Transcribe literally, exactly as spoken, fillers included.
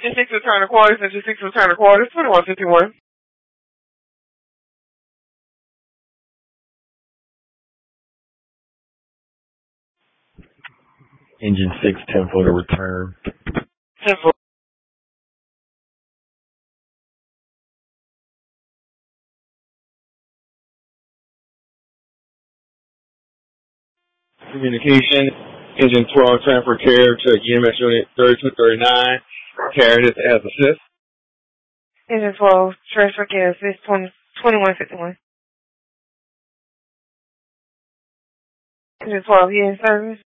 Engine six return to quarters, engine six return to quarters, twenty-one fifty-one. Engine six, ten for the return. ten four. Communication, engine twelve, transfer carrier to E M S unit thirty-two thirty-nine. Carrier this as assist. Engine twelve, transfer care assist, twenty-one fifty-one. Engine twelve, he in service.